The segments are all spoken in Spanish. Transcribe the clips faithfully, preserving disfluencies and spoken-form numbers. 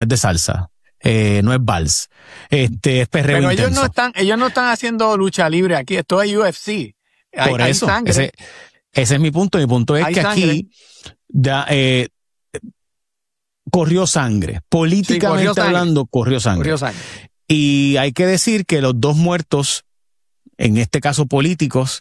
es de salsa. Eh, no es vals. Este, es perreo Pero intenso. ellos no están, ellos no están haciendo lucha libre aquí. Esto es U F C. Hay, Por hay eso, sangre. ese, ese es mi punto. Mi punto es Hay que sangre. aquí da, eh, corrió sangre. Políticamente Sí, corrió sangre. hablando, corrió sangre. Corrió sangre. Y hay que decir que los dos muertos, en este caso políticos,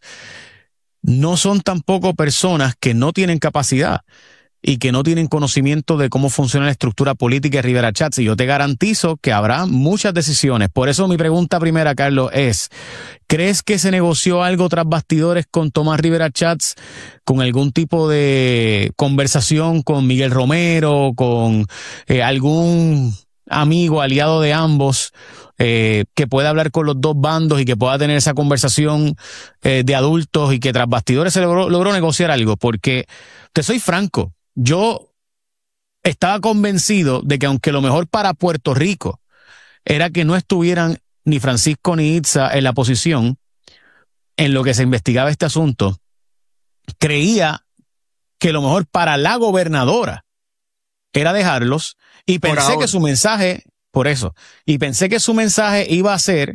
no son tampoco personas que no tienen capacidad y que no tienen conocimiento de cómo funciona la estructura política de Rivera Chats. Y yo te garantizo que habrá muchas decisiones. Por eso mi pregunta primera, Carlos, es, ¿crees que se negoció algo tras bastidores con Tomás Rivera Chats, con algún tipo de conversación con Miguel Romero, con eh, algún amigo, aliado de ambos, eh, que pueda hablar con los dos bandos y que pueda tener esa conversación eh, de adultos y que tras bastidores se logró, logró negociar algo? Porque te soy franco, yo estaba convencido de que aunque lo mejor para Puerto Rico era que no estuvieran ni Francisco ni Itza en la posición en lo que se investigaba este asunto, creía que lo mejor para la gobernadora era dejarlos y Por pensé ahora. que su mensaje, por eso, y pensé que su mensaje iba a ser,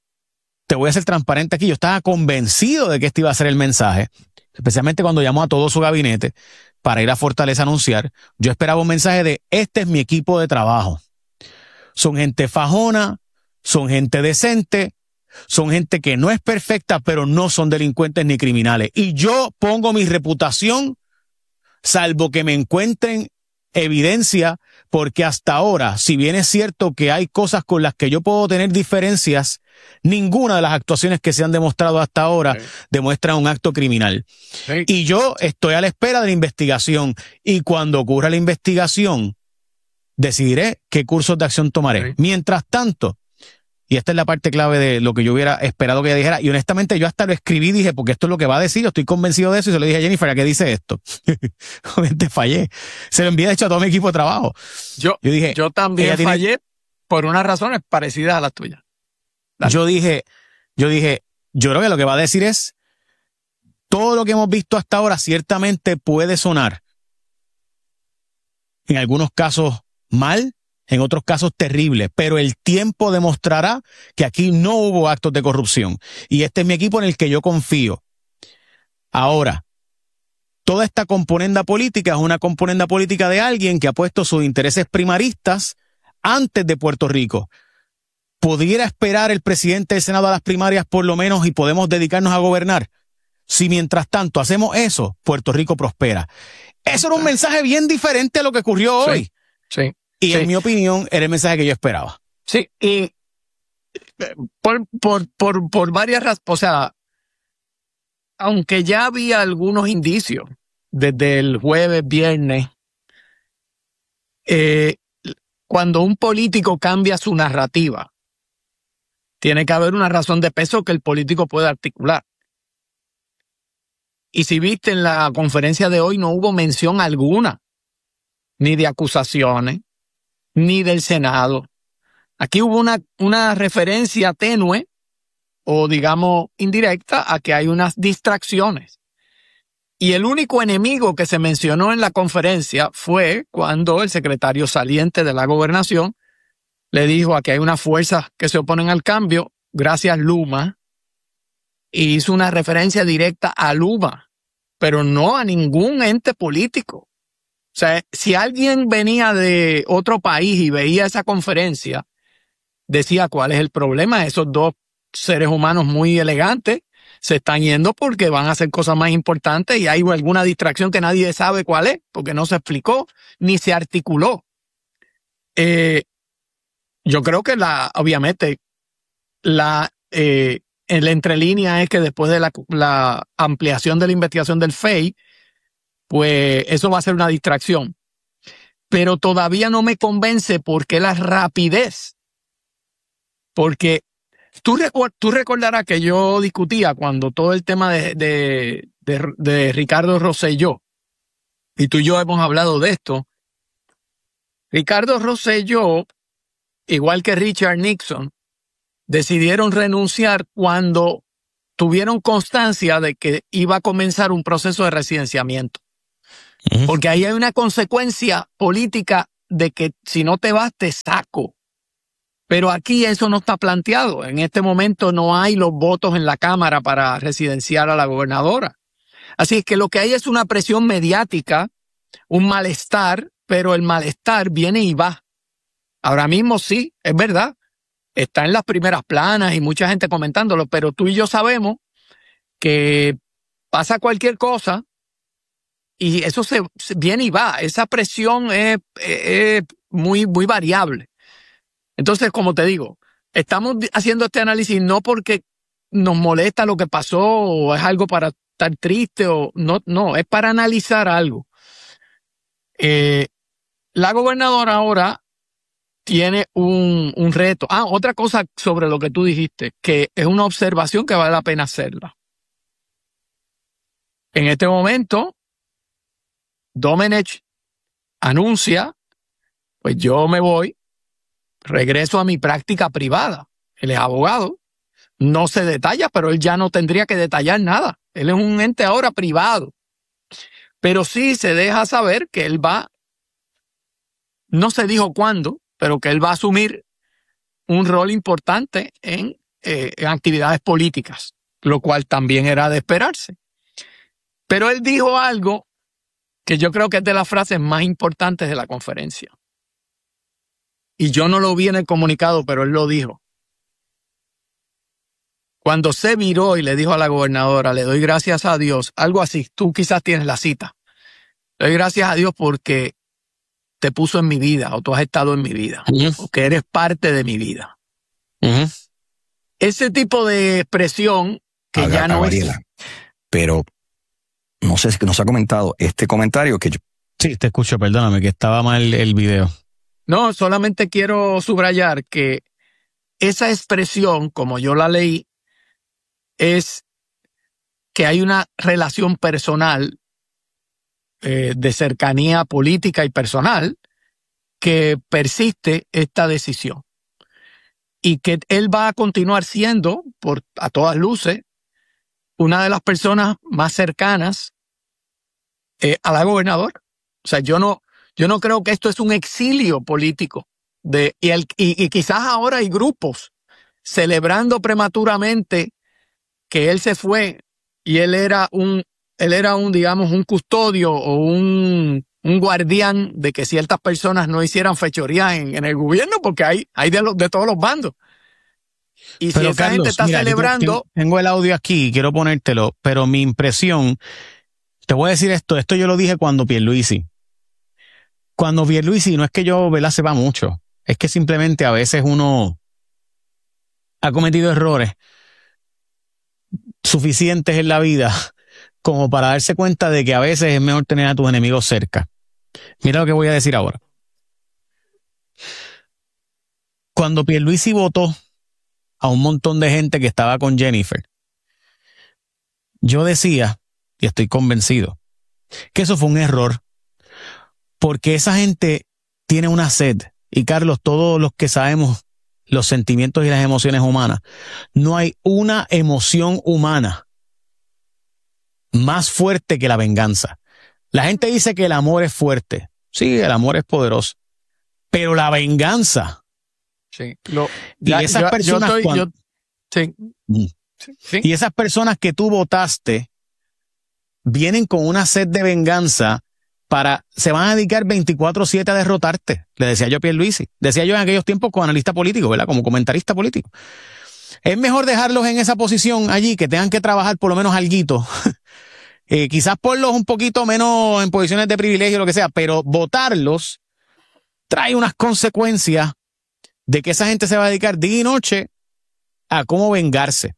te voy a ser transparente aquí, yo estaba convencido de que este iba a ser el mensaje, especialmente cuando llamó a todo su gabinete para ir a Fortaleza a anunciar. Yo esperaba un mensaje de, este es mi equipo de trabajo. Son gente fajona, son gente decente, son gente que no es perfecta, pero no son delincuentes ni criminales. Y yo pongo mi reputación, salvo que me encuentren evidencia, porque hasta ahora, si bien es cierto que hay cosas con las que yo puedo tener diferencias, ninguna de las actuaciones que se han demostrado hasta ahora sí. demuestra un acto criminal. Sí. Y yo estoy a la espera de la investigación, y cuando ocurra la investigación, decidiré qué cursos de acción tomaré. Sí. Mientras tanto, y esta es la parte clave de lo que yo hubiera esperado que ella dijera, y honestamente yo hasta lo escribí, dije, porque esto es lo que va a decir, yo estoy convencido de eso, y se lo dije a Jennifer, ¿a qué dice esto? Obviamente fallé. Se lo envié de hecho a todo mi equipo de trabajo. Yo, yo, dije, yo también fallé tiene... por unas razones parecidas a las tuyas. Dale. Yo dije, yo dije, yo creo que lo que va a decir es, todo lo que hemos visto hasta ahora ciertamente puede sonar, en algunos casos mal, en otros casos terribles, pero el tiempo demostrará que aquí no hubo actos de corrupción. Y este es mi equipo en el que yo confío. Ahora, toda esta componenda política es una componenda política de alguien que ha puesto sus intereses primaristas antes de Puerto Rico. ¿Pudiera esperar el presidente del Senado a las primarias por lo menos y podemos dedicarnos a gobernar? Si mientras tanto hacemos eso, Puerto Rico prospera. Eso era un mensaje bien diferente a lo que ocurrió hoy. Sí, sí. Y sí. en mi opinión, era el mensaje que yo esperaba. Sí, y por, por, por, por varias razones, o sea, aunque ya había algunos indicios desde el jueves, viernes, eh, cuando un político cambia su narrativa, tiene que haber una razón de peso que el político pueda articular. Y si viste en la conferencia de hoy, no hubo mención alguna, ni de acusaciones, ni del Senado. Aquí hubo una, una referencia tenue o digamos indirecta a que hay unas distracciones. Y el único enemigo que se mencionó en la conferencia fue cuando el secretario saliente de la gobernación le dijo a que hay unas fuerzas que se oponen al cambio, gracias Luma, y hizo una referencia directa a Luma, pero no a ningún ente político. O sea, si alguien venía de otro país y veía esa conferencia, decía cuál es el problema. Esos dos seres humanos muy elegantes se están yendo porque van a hacer cosas más importantes y hay alguna distracción que nadie sabe cuál es, porque no se explicó ni se articuló. Eh, yo creo que la, obviamente, la, eh, en la entrelínea es que después de la, la ampliación de la investigación del F E I, pues eso va a ser una distracción. Pero todavía no me convence por qué la rapidez. Porque tú, recu- tú recordarás que yo discutía cuando todo el tema de, de, de, de Ricardo Rosselló, y tú y yo hemos hablado de esto. Ricardo Rosselló, igual que Richard Nixon, decidieron renunciar cuando tuvieron constancia de que iba a comenzar un proceso de residenciamiento. Porque ahí hay una consecuencia política de que si no te vas te saco. Pero aquí eso no está planteado. En este momento no hay los votos en la Cámara para residenciar a la gobernadora. Así es que lo que hay es una presión mediática, un malestar, pero el malestar viene y va. Ahora mismo sí, es verdad, está en las primeras planas y mucha gente comentándolo, pero tú y yo sabemos que pasa cualquier cosa y eso se, se viene y va. Esa presión es, es muy, muy variable. Entonces, como te digo, estamos haciendo este análisis no porque nos molesta lo que pasó o es algo para estar triste o no, no, es para analizar algo. Eh, la gobernadora ahora tiene un, un reto. Ah, otra cosa sobre lo que tú dijiste, que es una observación que vale la pena hacerla. En este momento, Domenech anuncia, pues yo me voy, regreso a mi práctica privada. Él es abogado, no se detalla, pero él ya no tendría que detallar nada. Él es un ente ahora privado. Pero sí se deja saber que él va, no se dijo cuándo, pero que él va a asumir un rol importante en, eh, en actividades políticas, lo cual también era de esperarse. Pero él dijo algo que yo creo que es de las frases más importantes de la conferencia. Y yo no lo vi en el comunicado, pero él lo dijo. Cuando se viró y le dijo a la gobernadora, le doy gracias a Dios, algo así, tú quizás tienes la cita. Le doy gracias a Dios porque te puso en mi vida o tú has estado en mi vida, uh-huh. o que eres parte de mi vida. Uh-huh. Ese tipo de expresión que a, ya a no Gabriela, es... Pero no sé si nos ha comentado este comentario que yo... Sí, te escucho, perdóname, que estaba mal el video. No, solamente quiero subrayar que esa expresión, como yo la leí, es que hay una relación personal eh, de cercanía política y personal que persiste esta decisión y que él va a continuar siendo, por a todas luces, una de las personas más cercanas eh, a la gobernadora. O sea, yo no, yo no creo que esto es un exilio político. De, y, el, y, y quizás ahora hay grupos celebrando prematuramente que él se fue y él era un, él era un, digamos, un custodio o un, un guardián de que ciertas personas no hicieran fechorías en, en el gobierno, porque hay, hay de, los, de todos los bandos. Y pero si esa Carlos, gente está mira, celebrando... Tengo el audio aquí, quiero ponértelo, pero mi impresión, te voy a decir esto, esto yo lo dije cuando Pierluisi. Cuando Pierluisi, no es que yo, ¿verdad?, sepa mucho, es que simplemente a veces uno ha cometido errores suficientes en la vida como para darse cuenta de que a veces es mejor tener a tus enemigos cerca. Mira lo que voy a decir ahora. Cuando Pierluisi votó a un montón de gente que estaba con Jennifer, yo decía, y estoy convencido, que eso fue un error, porque esa gente tiene una sed, y Carlos, todos los que sabemos los sentimientos y las emociones humanas, no hay una emoción humana más fuerte que la venganza. La gente dice que el amor es fuerte. Sí, el amor es poderoso. Pero la venganza. Sí. Lo, y ya, esas yo, personas. yo estoy, cuando, yo, sí. Sí. Y esas personas que tú votaste vienen con una sed de venganza para. Se van a dedicar veinticuatro siete a derrotarte. Le decía yo a Pierluisi. Decía yo en aquellos tiempos como analista político, ¿verdad? Como comentarista político. Es mejor dejarlos en esa posición allí, que tengan que trabajar por lo menos alguito. Eh, quizás ponlos un poquito menos en posiciones de privilegio, lo que sea, pero votarlos trae unas consecuencias de que esa gente se va a dedicar día y noche a cómo vengarse.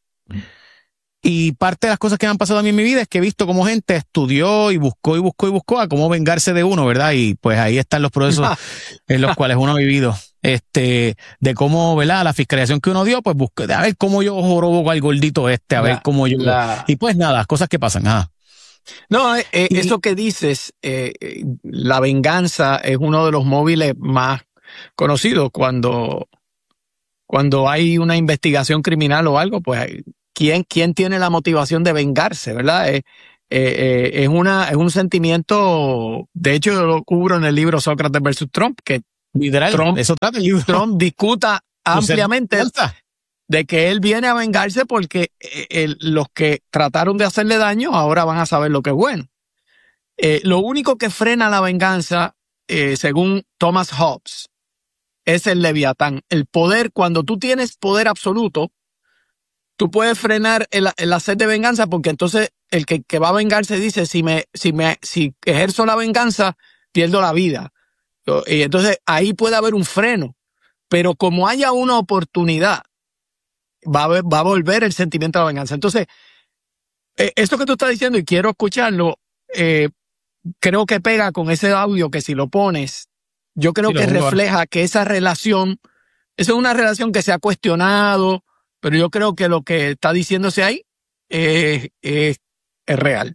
Y parte de las cosas que me han pasado a mí en mi vida es que he visto cómo gente estudió y buscó y buscó y buscó a cómo vengarse de uno, ¿verdad? Y pues ahí están los procesos en los cuales uno ha vivido. Este, de cómo, ¿verdad? La fiscalización que uno dio, pues busqué, a ver cómo yo jorobo al gordito este, a la, ver cómo yo... La... Y pues nada, cosas que pasan. Ajá. No, eh, y, eso que dices, eh, la venganza es uno de los móviles más conocidos cuando, cuando hay una investigación criminal o algo, pues ¿quién, quién tiene la motivación de vengarse, verdad? Eh, eh, eh, es, una, es un sentimiento, de hecho yo lo cubro en el libro Sócrates versus Trump, que literal, Trump, eso trata el libro. Trump discuta ampliamente de que él viene a vengarse porque eh, el, los que trataron de hacerle daño ahora van a saber lo que es bueno. Eh, lo único que frena la venganza, eh, según Thomas Hobbes, es el leviatán. El poder, cuando tú tienes poder absoluto, tú puedes frenar el, el la sed de venganza porque entonces el que, que va a vengarse dice, si me, si me, si ejerzo la venganza, pierdo la vida. Y entonces ahí puede haber un freno. Pero como haya una oportunidad, va a, va a volver el sentimiento de la venganza. Entonces, eh, esto que tú estás diciendo, y quiero escucharlo, eh, creo que pega con ese audio que si lo pones, yo creo sí, que refleja que esa relación, esa es una relación que se ha cuestionado, pero yo creo que lo que está diciéndose ahí eh, es, es real.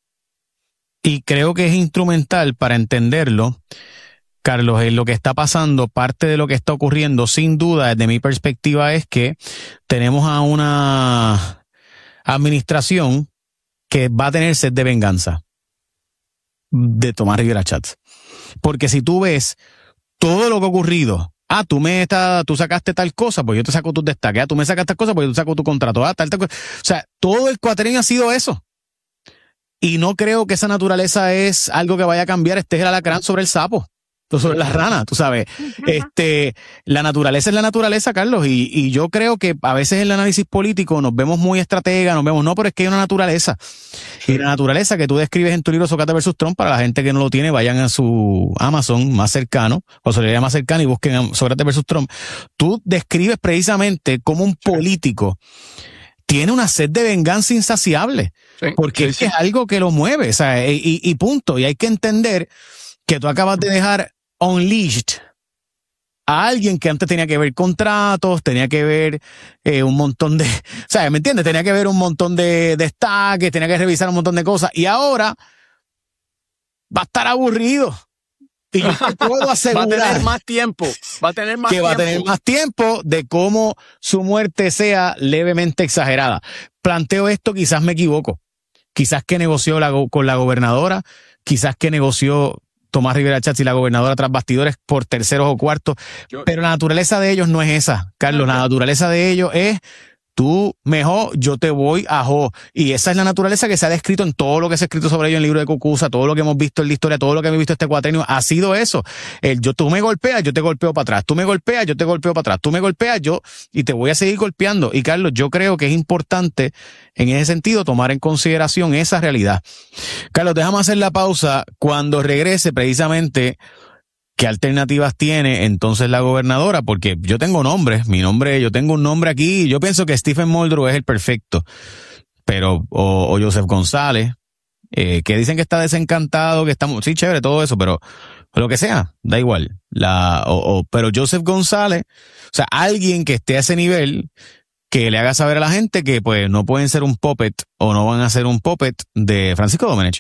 Y creo que es instrumental para entenderlo, Carlos, en lo que está pasando, parte de lo que está ocurriendo, sin duda, desde mi perspectiva, es que tenemos a una administración que va a tener sed de venganza de Tomás Rivera Schatz. Porque si tú ves todo lo que ha ocurrido, ah, tú me está, tú sacaste tal cosa, pues yo te saco tus destaques, ah, tú me sacas tal cosa, pues yo te saco tu contrato, ah, tal, tal cosa. O sea, todo el cuatrenio ha sido eso. Y no creo que esa naturaleza es algo que vaya a cambiar. Este es el alacrán sobre el sapo, sobre la rana, tú sabes. Este, la naturaleza es la naturaleza, Carlos, y, y yo creo que a veces en el análisis político nos vemos muy estratega, nos vemos, no, pero es que hay una naturaleza. Y la naturaleza que tú describes en tu libro Sócrates versus Trump, para la gente que no lo tiene, vayan a su Amazon más cercano, o su librería más cercana y busquen Sócrates versus Trump. Tú describes precisamente cómo un político tiene una sed de venganza insaciable, sí, porque sí, sí. es algo que lo mueve, o sea, y, y punto. Y hay que entender que tú acabas de dejar unleashed a alguien que antes tenía que ver contratos, tenía que ver eh, un montón de, o sea, ¿me entiendes? Tenía que ver un montón de destaques, tenía que revisar un montón de cosas, y ahora va a estar aburrido. Y yo te puedo asegurar va a tener más tiempo, va a tener más que tiempo. va a tener más tiempo de cómo su muerte sea levemente exagerada. Planteo esto, quizás me equivoco. Quizás que negoció la, con la gobernadora, quizás que negoció Tomás Rivera Schatz y la gobernadora tras bastidores por terceros o cuartos, pero la naturaleza de ellos no es esa, Carlos. La naturaleza de ellos es: tú mejor, yo te voy a jo. Y esa es la naturaleza que se ha descrito en todo lo que se ha escrito sobre ellos en el libro de Cucuza, todo lo que hemos visto en la historia, todo lo que hemos visto este cuatrenio, ha sido eso. El yo, tú me golpeas, yo te golpeo para atrás. Tú me golpeas, yo te golpeo para atrás. Tú me golpeas, yo, y te voy a seguir golpeando. Y Carlos, yo creo que es importante en ese sentido tomar en consideración esa realidad. Carlos, déjame hacer la pausa. Cuando regrese, precisamente, ¿qué alternativas tiene entonces la gobernadora? Porque yo tengo nombres, mi nombre, yo tengo un nombre aquí, y yo pienso que Stephen Muldrow es el perfecto, pero, o, o Joseph González, eh, que dicen que está desencantado, que está, sí, chévere, todo eso, pero lo que sea, da igual. La, o, o, pero Joseph González, o sea, alguien que esté a ese nivel, que le haga saber a la gente que pues no pueden ser un puppet, o no van a ser un puppet de Francisco Domenech.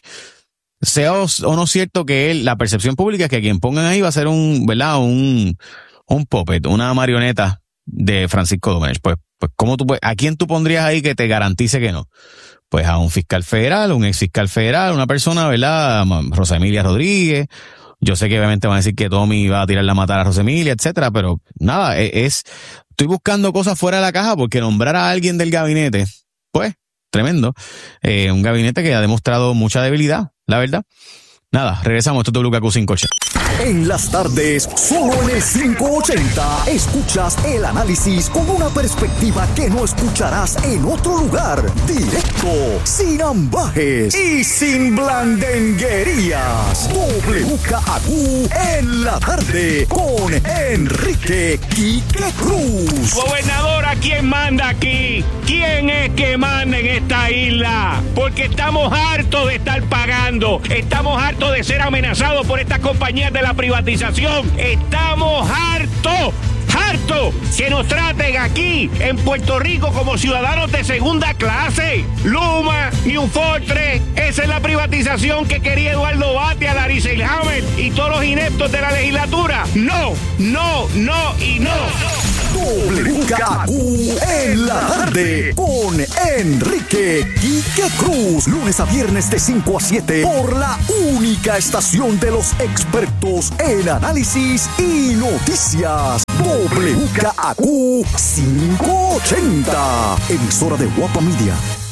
Sea o, o no cierto que él, la percepción pública es que quien pongan ahí va a ser un, ¿verdad? Un, un puppet, una marioneta de Francisco Domenech. Pues, pues, ¿cómo tú, ¿a quién tú pondrías ahí que te garantice que no? Pues a un fiscal federal, un ex fiscal federal, una persona, ¿verdad? Rosa Emilia Rodríguez. Yo sé que obviamente van a decir que Tommy va a tirar la matar a Rosa Emilia, etcétera, pero nada, es, es, estoy buscando cosas fuera de la caja, porque nombrar a alguien del gabinete, pues, tremendo. Eh, un gabinete que ha demostrado mucha debilidad, la verdad. Nada, regresamos. Esto es W K Q cinco ochenta. En las tardes, solo en el quinientos ochenta, escuchas el análisis con una perspectiva que no escucharás en otro lugar. Directo, sin ambajes y sin blandenguerías. W K Q en la tarde con Enrique Quique Cruz. Gobernadora, ¿quién manda aquí? ¿Quién es que manda en esta isla? Porque estamos hartos de estar pagando. Estamos hartos de ser amenazados por estas compañías de la privatización. Estamos hartos, hartos que nos traten aquí en Puerto Rico como ciudadanos de segunda clase. Luma, New Fortress, esa es la privatización que quería Eduardo Batia, Larry Selhammer y todos los ineptos de la legislatura. No, no, no y no. W K Q en la tarde con Enrique Quique Cruz. Lunes a viernes de cinco a siete por la única estación de los expertos en análisis y noticias. W K Q quinientos ochenta, emisora de Guapa Media.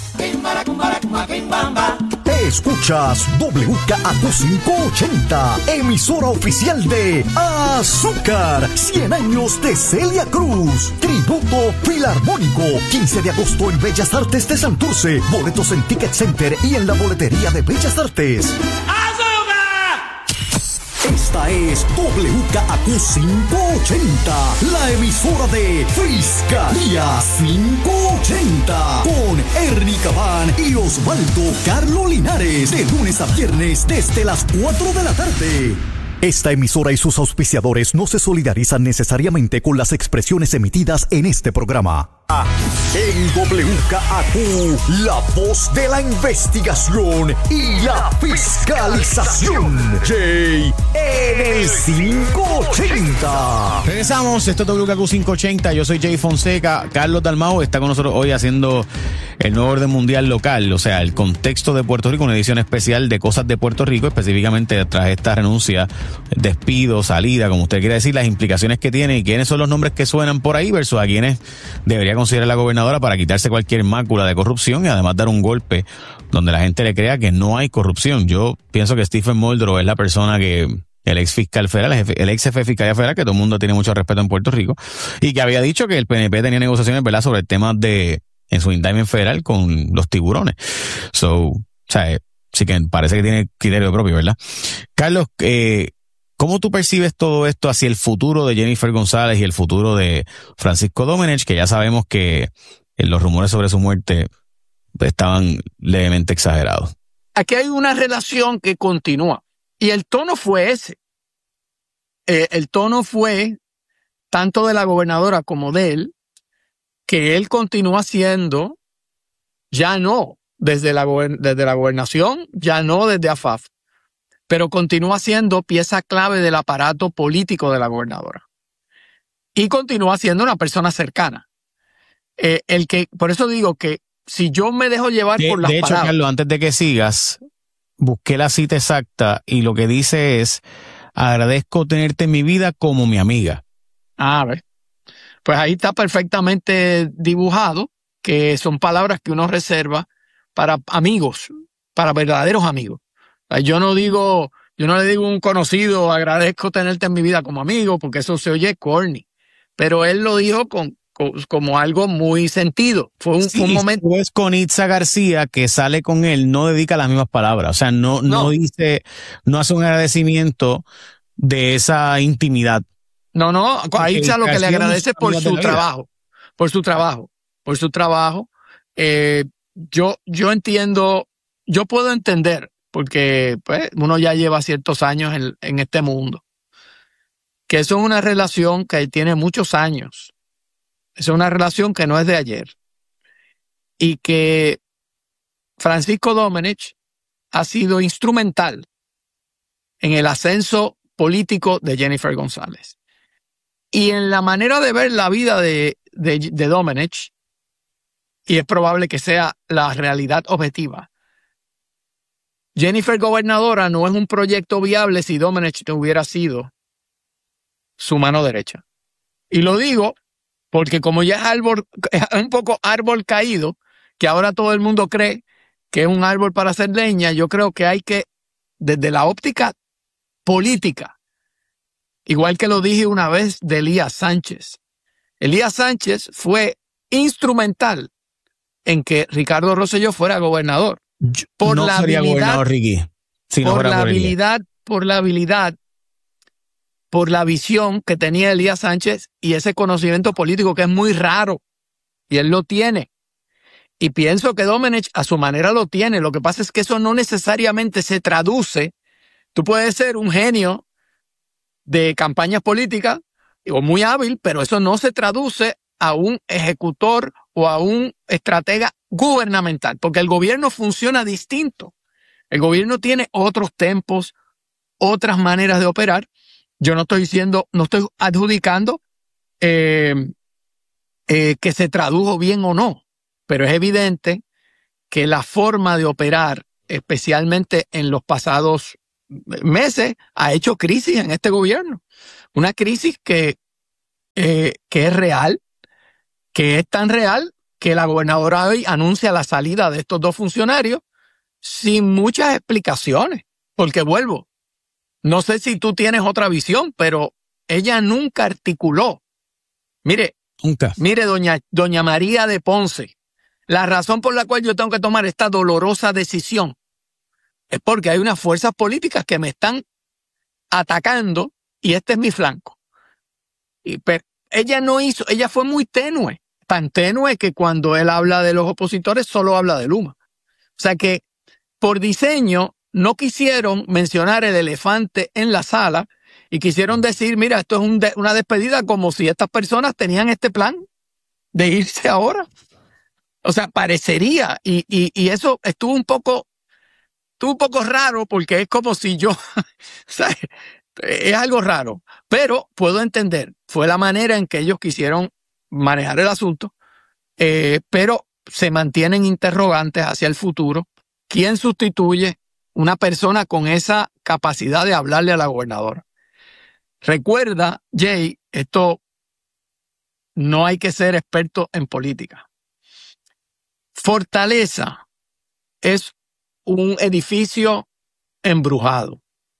Escuchas W K A Q quinientos ochenta, emisora oficial de Azúcar, cien años de Celia Cruz. Tributo Filarmónico, quince de agosto en Bellas Artes de Santurce. Boletos en Ticket Center y en la boletería de Bellas Artes. Esta es W K A Q quinientos ochenta, la emisora de Fiscalía quinientos ochenta, con Ernie Cabán y Osvaldo Carlo Linares, de lunes a viernes desde las cuatro de la tarde. Esta emisora y sus auspiciadores no se solidarizan necesariamente con las expresiones emitidas en este programa. En W K A Q, la voz de la investigación y la fiscalización. Jay en el quinientos ochenta. Regresamos, esto es W K Q quinientos ochenta, yo soy Jay Fonseca. Carlos Dalmau está con nosotros hoy haciendo el nuevo orden mundial local, o sea, el contexto de Puerto Rico, una edición especial de cosas de Puerto Rico, específicamente tras esta renuncia, despido, salida, como usted quiera decir, las implicaciones que tiene y quiénes son los nombres que suenan por ahí versus a quienes debería considerar la gobernadora para quitarse cualquier mácula de corrupción y además dar un golpe donde la gente le crea que no hay corrupción. Yo pienso que Stephen Muldrow es la persona que, el ex fiscal federal, el ex jefe de fiscalía federal, que todo el mundo tiene mucho respeto en Puerto Rico, y que había dicho que el P N P tenía negociaciones, ¿verdad?, sobre el tema de, en su indictment federal con los tiburones. So, o sea, sí que parece que tiene criterio propio, ¿verdad? Carlos, eh, ¿cómo tú percibes todo esto hacia el futuro de Jennifer González y el futuro de Francisco Domenech, que ya sabemos que los rumores sobre su muerte estaban levemente exagerados? Aquí hay una relación que continúa y el tono fue ese. Eh, el tono fue tanto de la gobernadora como de él, que él continúa siendo, ya no desde la, desde la gobernación, ya no desde A F A F, pero continúa siendo pieza clave del aparato político de la gobernadora. Y continúa siendo una persona cercana. Eh, el que, por eso digo que si yo me dejo llevar de, por las de hecho, palabras... Carlos, antes de que sigas, busqué la cita exacta y lo que dice es: agradezco tenerte en mi vida como mi amiga. Ah, a ver. Pues ahí está perfectamente dibujado que son palabras que uno reserva para amigos, para verdaderos amigos. Yo no digo, yo no le digo a un conocido, agradezco tenerte en mi vida como amigo, porque eso se oye corny. Pero él lo dijo con, con como algo muy sentido. Fue un, Sí, fue un momento. Pues con Itza García, que sale con él, no dedica las mismas palabras. O sea, no, no. no dice, no hace un agradecimiento de esa intimidad. No, no, a Itza lo que le agradece es por su trabajo, por su trabajo, por su trabajo. Eh, yo, yo entiendo, yo puedo entender, porque pues, uno ya lleva ciertos años en, en este mundo, que eso es una relación que tiene muchos años. Es una relación que no es de ayer. Y que Francisco Domenech ha sido instrumental en el ascenso político de Jennifer González. Y en la manera de ver la vida de, de, de Domenech, y es probable que sea la realidad objetiva, Jennifer gobernadora no es un proyecto viable si Domenech no hubiera sido su mano derecha. Y lo digo porque como ya es, árbol, es un poco árbol caído, que ahora todo el mundo cree que es un árbol para hacer leña, yo creo que hay que, desde la óptica política, igual que lo dije una vez de Elías Sánchez. Elías Sánchez fue instrumental en que Ricardo Rosselló fuera gobernador. Por no la sería habilidad, gobernador Ricky. Si no por, la por habilidad por la habilidad, por la visión que tenía Elías Sánchez y ese conocimiento político que es muy raro. Y él lo tiene. Y pienso que Domenech a su manera lo tiene. Lo que pasa es que eso no necesariamente se traduce. Tú puedes ser un genio de campañas políticas o muy hábil, pero eso no se traduce a un ejecutor o a un estratega gubernamental, porque el gobierno funciona distinto. El gobierno tiene otros tempos, otras maneras de operar. Yo no estoy diciendo, no estoy adjudicando eh, eh, que se tradujo bien o no, pero es evidente que la forma de operar, especialmente en los pasados meses, ha hecho crisis en este gobierno. Una crisis que, eh, que es real, que es tan real que la gobernadora hoy anuncia la salida de estos dos funcionarios sin muchas explicaciones. Porque vuelvo, no sé si tú tienes otra visión, pero ella nunca articuló. Mire, Nunca. mire, doña, doña María de Ponce, la razón por la cual yo tengo que tomar esta dolorosa decisión es porque hay unas fuerzas políticas que me están atacando y este es mi flanco. Y, pero ella no hizo, ella fue muy tenue, tan tenue que cuando él habla de los opositores solo habla de Luma. O sea que por diseño no quisieron mencionar el elefante en la sala y quisieron decir, mira, esto es un de, una despedida como si estas personas tenían este plan de irse ahora. O sea, parecería, y, y, y eso estuvo un poco, estuvo un poco raro porque es como si yo, o sea, es algo raro, pero puedo entender, fue la manera en que ellos quisieron manejar el asunto, eh, pero se mantienen interrogantes hacia el futuro. ¿Quién sustituye una persona con esa capacidad de hablarle a la gobernadora? Recuerda, Jay, esto no hay que ser experto en política. Fortaleza es un edificio embrujado.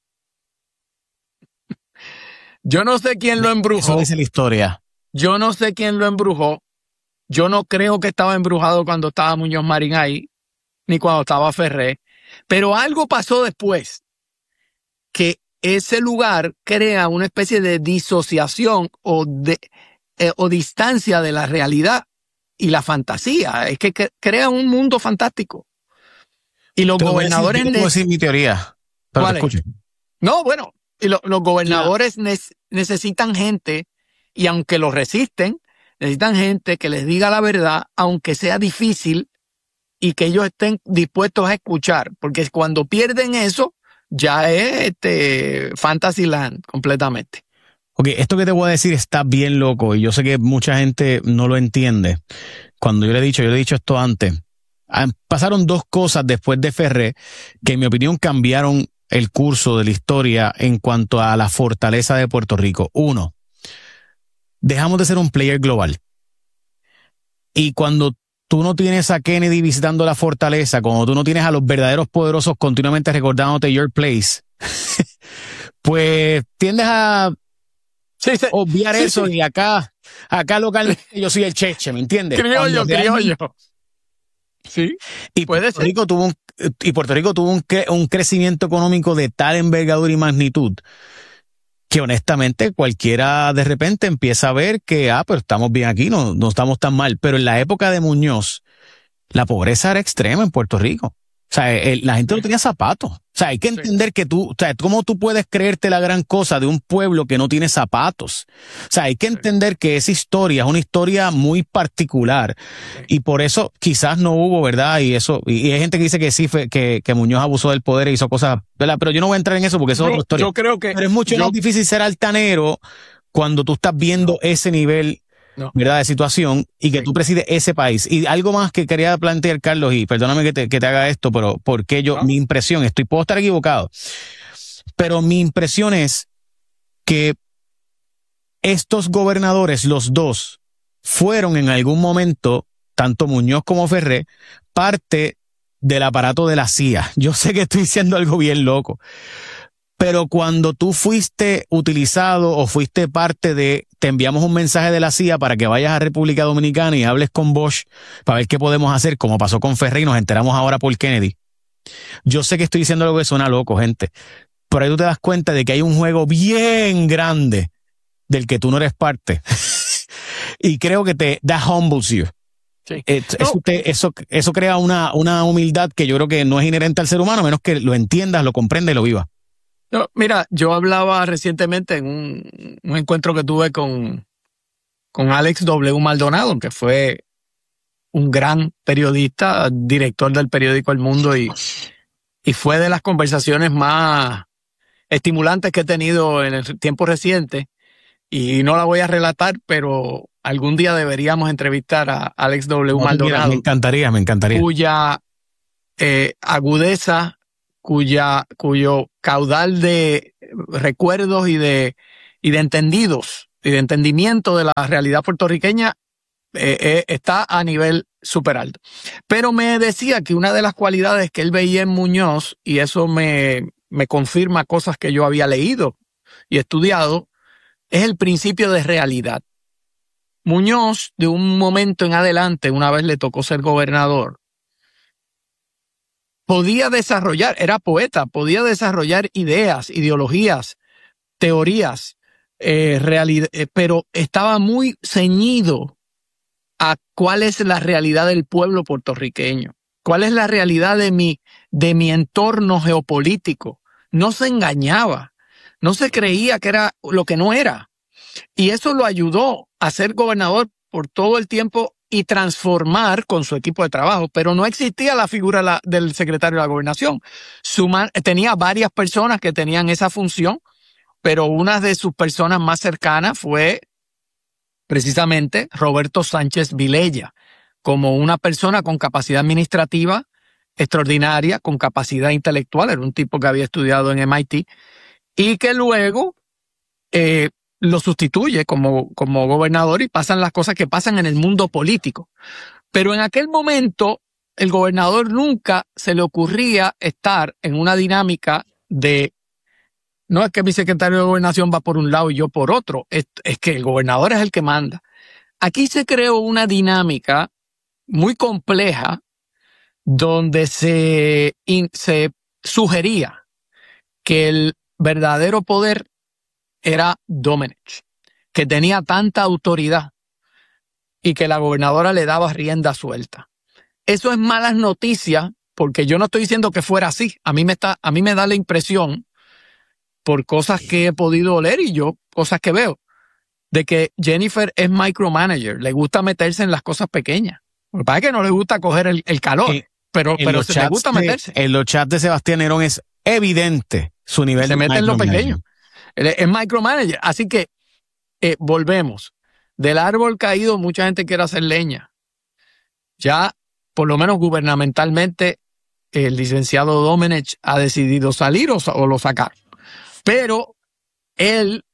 Yo no sé quién lo embrujó. Eso dice la historia. Yo no sé quién lo embrujó. Yo no creo que estaba embrujado cuando estaba Muñoz Marín ahí, ni cuando estaba Ferré. Pero algo pasó después, que ese lugar crea una especie de disociación o, de, eh, o distancia de la realidad y la fantasía. Es que cre- crea un mundo fantástico. Y los Te voy a decir- gobernadores... yo te puedo decir mi teoría. Pero ¿Cuál te es? escucho. No, bueno, y lo- los gobernadores ne- necesitan gente, y aunque lo resisten, necesitan gente que les diga la verdad, aunque sea difícil, y que ellos estén dispuestos a escuchar, porque cuando pierden eso, ya es este Fantasyland completamente. Ok, esto que te voy a decir está bien loco y yo sé que mucha gente no lo entiende. Cuando yo le he dicho, yo le he dicho esto antes. Ah, pasaron dos cosas después de Ferré que en mi opinión cambiaron el curso de la historia en cuanto a la fortaleza de Puerto Rico. Uno, dejamos de ser un player global. Y cuando tú no tienes a Kennedy visitando la fortaleza, cuando tú no tienes a los verdaderos poderosos continuamente recordándote your place, pues tiendes a Sí, sí, obviar sí, eso sí. y acá, acá localmente yo soy el cheche, ¿me entiendes? Criollo, Cuando realmente- criollo. Sí, Y puede Puerto ser. Rico tuvo un, y Puerto Rico tuvo un, cre- un crecimiento económico de tal envergadura y magnitud que honestamente cualquiera de repente empieza a ver que, ah, pero estamos bien aquí, no, no estamos tan mal. Pero en la época de Muñoz, la pobreza era extrema en Puerto Rico. O sea, el- la gente no tenía zapatos. O sea, hay que Sí. entender que tú, o sea, ¿cómo tú puedes creerte la gran cosa de un pueblo que no tiene zapatos? O sea, hay que entender que esa historia es una historia muy particular y por eso quizás no hubo, ¿verdad? Y eso, y, y hay gente que dice que sí, fue, que, que Muñoz abusó del poder e hizo cosas, ¿verdad? Pero yo no voy a entrar en eso porque eso es Yo, otra historia. yo creo que... Pero es mucho yo- más difícil ser altanero cuando tú estás viendo ese nivel, No. ¿verdad?, de situación y que Sí. tú presides ese país. Y algo más que quería plantear, Carlos, y perdóname que te, que te haga esto, pero porque yo, No. mi impresión, estoy, puedo estar equivocado, pero mi impresión es que estos gobernadores, los dos, fueron en algún momento, tanto Muñoz como Ferré, parte del aparato de la C I A. Yo sé que estoy diciendo algo bien loco, pero cuando tú fuiste utilizado o fuiste parte de, te enviamos un mensaje de la C I A para que vayas a República Dominicana y hables con Bosch para ver qué podemos hacer, como pasó con Ferré y nos enteramos ahora por Kennedy. Yo sé que estoy diciendo algo que suena loco, gente, pero ahí tú te das cuenta de que hay un juego bien grande del que tú no eres parte. Y creo que te da humbles you. Sí. Eh, No. Eso, te- eso, eso crea una, una humildad que yo creo que no es inherente al ser humano, a menos que lo entiendas, lo comprendas y lo vivas. No, mira, yo hablaba recientemente en un, un encuentro que tuve con, con Alex W. Maldonado, que fue un gran periodista, director del periódico El Mundo, y, y fue de las conversaciones más estimulantes que he tenido en el tiempo reciente. Y no la voy a relatar, pero algún día deberíamos entrevistar a Alex W. Maldonado. Me encantaría, me encantaría. Cuya eh, agudeza, cuya, cuyo caudal de recuerdos y de, y de entendidos, y de entendimiento de la realidad puertorriqueña eh, eh, está a nivel súper alto. Pero me decía que una de las cualidades que él veía en Muñoz, y eso me, me confirma cosas que yo había leído y estudiado, es el principio de realidad. Muñoz, de un momento en adelante, una vez le tocó ser gobernador, podía desarrollar, era poeta, podía desarrollar ideas, ideologías, teorías, eh, realidad, eh, pero estaba muy ceñido a cuál es la realidad del pueblo puertorriqueño, cuál es la realidad de mi, de mi entorno geopolítico. No se engañaba, no se creía que era lo que no era. Y eso lo ayudó a ser gobernador por todo el tiempo y transformar con su equipo de trabajo, pero no existía la figura la, del secretario de la gobernación. Suma, tenía varias personas que tenían esa función, pero una de sus personas más cercanas fue precisamente Roberto Sánchez Vilella, como una persona con capacidad administrativa extraordinaria, con capacidad intelectual, era un tipo que había estudiado en M I T, y que luego eh, lo sustituye como, como gobernador y pasan las cosas que pasan en el mundo político. Pero en aquel momento, el gobernador nunca se le ocurría estar en una dinámica de no es que mi secretario de gobernación va por un lado y yo por otro, es, es que el gobernador es el que manda. Aquí se creó una dinámica muy compleja donde se, in, se sugería que el verdadero poder era Domenech, que tenía tanta autoridad y que la gobernadora le daba rienda suelta. Eso es malas noticias porque yo no estoy diciendo que fuera así. A mí me está, a mí me da la impresión, por cosas que he podido leer y yo, cosas que veo, de que Jennifer es micromanager, le gusta meterse en las cosas pequeñas. Lo que pasa es que no le gusta coger el, el calor, eh, pero, pero se le gusta de, meterse. En los chats de Sebastián Nerón es evidente su nivel se de mete en lo pequeño. Es micromanager. Así que eh, volvemos. Del árbol caído mucha gente quiere hacer leña. Ya, por lo menos gubernamentalmente, el licenciado Domenech ha decidido salir o, o lo sacar. Pero él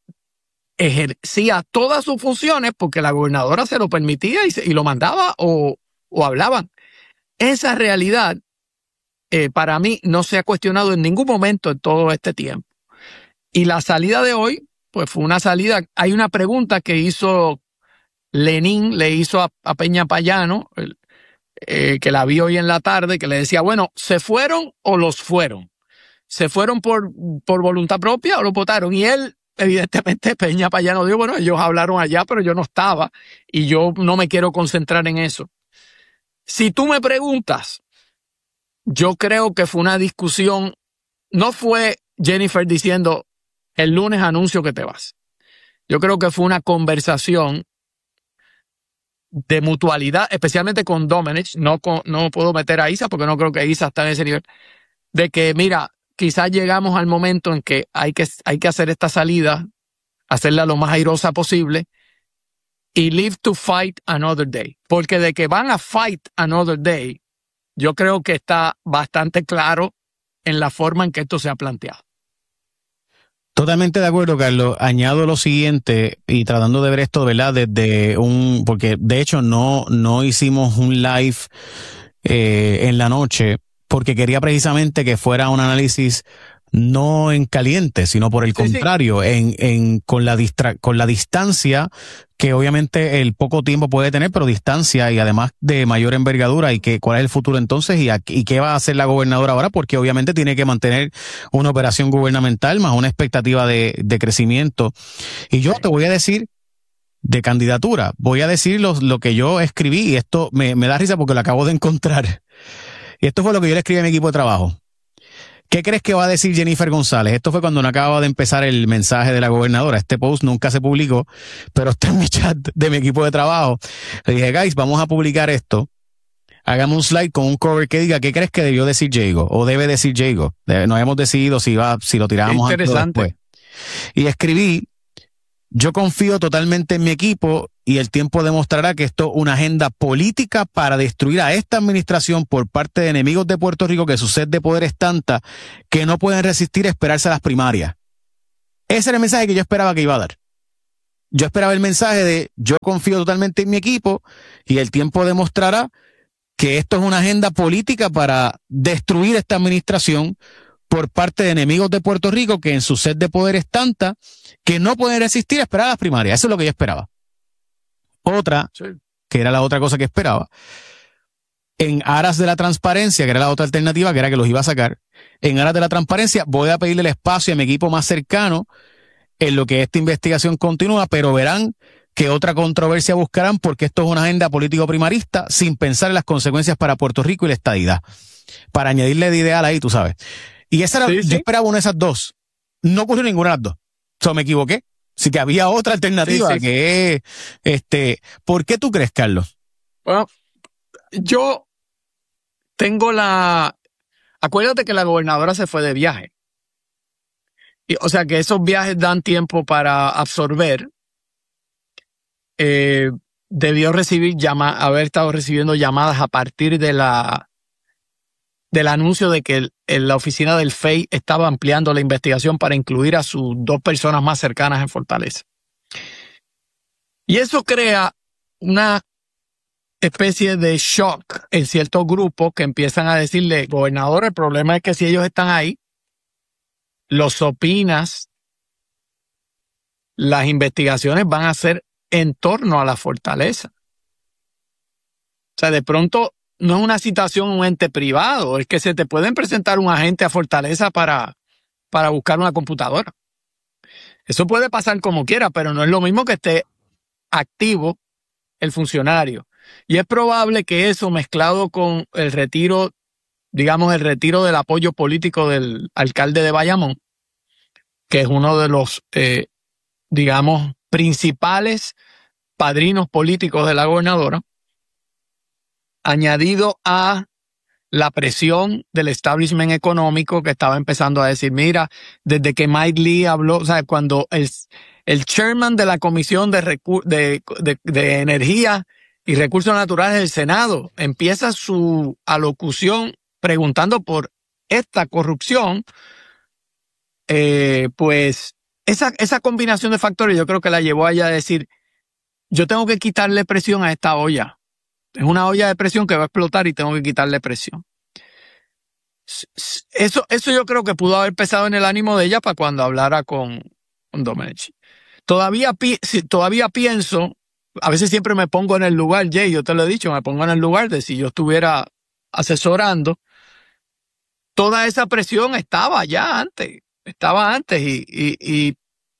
ejercía todas sus funciones porque la gobernadora se lo permitía y, se, y lo mandaba o, o hablaban. Esa realidad, eh, para mí, no se ha cuestionado en ningún momento en todo este tiempo. Y la salida de hoy, pues fue una salida. Hay una pregunta que hizo Lenín, le hizo a, a Peña Payano, el, eh, que la vi hoy en la tarde, que le decía, bueno, ¿se fueron o los fueron? ¿Se fueron por, por voluntad propia o lo votaron? Y él, evidentemente, Peña Payano dijo, bueno, ellos hablaron allá, pero yo no estaba y yo no me quiero concentrar en eso. Si tú me preguntas, yo creo que fue una discusión, no fue Jennifer diciendo, el lunes anuncio que te vas. Yo creo que fue una conversación de mutualidad, especialmente con Domenech, no, con, no puedo meter a Isa porque no creo que Isa está en ese nivel, de que, mira, quizás llegamos al momento en que hay que, hay que hacer esta salida, hacerla lo más airosa posible y live to fight another day. Porque de que van a fight another day, yo creo que está bastante claro en la forma en que esto se ha planteado. Totalmente de acuerdo, Carlos. Añado lo siguiente y tratando de ver esto, ¿verdad? Desde un, porque de hecho no, no hicimos un live eh, en la noche porque quería precisamente que fuera un análisis no en caliente, sino por el sí, contrario, sí. en, en, con la distra, con la distancia que obviamente el poco tiempo puede tener, pero distancia y además de mayor envergadura y que cuál es el futuro entonces y, a, y qué va a hacer la gobernadora ahora, porque obviamente tiene que mantener una operación gubernamental más una expectativa de, de crecimiento. Y yo te voy a decir de candidatura, voy a decir lo, lo que yo escribí y esto me, me da risa porque lo acabo de encontrar. Y esto fue lo que yo le escribí a mi equipo de trabajo. ¿Qué crees que va a decir Jennifer González? Esto fue cuando no acababa de empezar el mensaje de la gobernadora. Este post nunca se publicó, pero está en mi chat de mi equipo de trabajo. Le dije, guys, vamos a publicar esto. Hagamos un slide con un cover que diga qué crees que debió decir Jago o debe decir Jago. No habíamos decidido si va, si lo tirábamos antes o después. Y escribí, yo confío totalmente en mi equipo y el tiempo demostrará que esto es una agenda política para destruir a esta administración por parte de enemigos de Puerto Rico, que su sed de poder es tanta que no pueden resistir a esperarse a las primarias. Ese era el mensaje que yo esperaba que iba a dar. Yo esperaba el mensaje de yo confío totalmente en mi equipo y el tiempo demostrará que esto es una agenda política para destruir esta administración por parte de enemigos de Puerto Rico, que en su sed de poder es tanta que no pueden resistir a esperar a las primarias. Eso es lo que yo esperaba. Otra, sí, que era la otra cosa que esperaba, en aras de la transparencia, que era la otra alternativa, que era que los iba a sacar, en aras de la transparencia voy a pedirle el espacio a mi equipo más cercano en lo que esta investigación continúa, pero verán que otra controversia buscarán porque esto es una agenda político primarista sin pensar en las consecuencias para Puerto Rico y la estadidad. Para añadirle de ideal ahí, tú sabes. Y esa era, sí, sí. Yo esperaba una de esas dos. No ocurrió ninguna de las dos. O sea, me equivoqué. Sí que había otra alternativa, sí, sí, que es, este, ¿por qué tú crees, Carlos? Bueno, yo tengo la, acuérdate que la gobernadora se fue de viaje. Y, o sea que esos viajes dan tiempo para absorber. Eh, debió recibir llama, haber estado recibiendo llamadas a partir de la del anuncio de que el, el, la oficina del F E I estaba ampliando la investigación para incluir a sus dos personas más cercanas en Fortaleza. Y eso crea una especie de shock en ciertos grupos que empiezan a decirle, gobernador, el problema es que si ellos están ahí, los opinas, las investigaciones van a ser en torno a la fortaleza. O sea, de pronto no es una situación un ente privado, es que se te pueden presentar un agente a Fortaleza para, para buscar una computadora. Eso puede pasar como quiera, pero no es lo mismo que esté activo el funcionario. Y es probable que eso, mezclado con el retiro, digamos, el retiro del apoyo político del alcalde de Bayamón, que es uno de los, eh, digamos, principales padrinos políticos de la gobernadora, añadido a la presión del establishment económico que estaba empezando a decir, mira, desde que Mike Lee habló, o sea, cuando el, el chairman de la Comisión de, Recu- de, de, de Energía y Recursos Naturales del Senado empieza su alocución preguntando por esta corrupción, eh, pues esa, esa combinación de factores yo creo que la llevó a ella a decir, yo tengo que quitarle presión a esta olla. Es una olla de presión que va a explotar y tengo que quitarle presión. Eso, eso yo creo que pudo haber pesado en el ánimo de ella para cuando hablara con, con Domenici. Todavía, todavía pienso, a veces siempre me pongo en el lugar, Jay, yo te lo he dicho, me pongo en el lugar de si yo estuviera asesorando. Toda esa presión estaba ya antes, estaba antes y, y, y